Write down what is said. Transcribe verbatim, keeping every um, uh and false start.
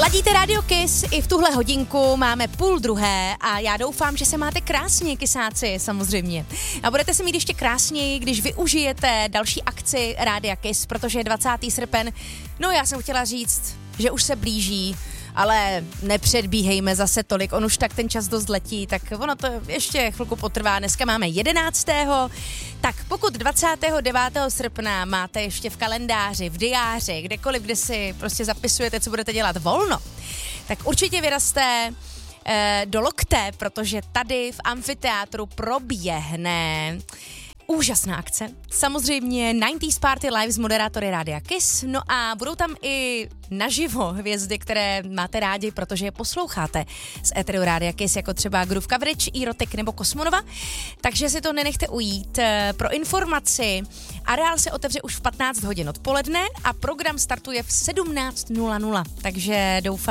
Ladíte Radio Kiss, i v tuhle hodinku máme půl druhé a já doufám, že se máte krásně, kysáci, samozřejmě. A budete se mít ještě krásněji, když využijete další akci Rádia Kiss, protože je dvacátého srpen. No já jsem chtěla říct, že už se blíží, ale nepředbíhejme zase tolik, on už tak ten čas dost letí, tak ono to ještě chvilku potrvá. Dneska máme jedenáctého Tak pokud dvacátého devátého srpna máte ještě v kalendáři, v diáři, kdekoliv, kde si prostě zapisujete, co budete dělat volno, tak určitě vyrazte eh, do Lokte, protože tady v amfiteátru proběhne úžasná akce. Samozřejmě devadesátých Party Live s moderátory Rádia Kiss. No a budou tam i naživo hvězdy, které máte rádi, protože je posloucháte z éteru Rádia Kiss, jako třeba Groove Coverage, Erotic nebo Kosmonova. Takže si to nenechte ujít. Pro informaci, areál se otevře už v patnáct hodin odpoledne a program startuje v sedmnáct nula nula. Takže doufám,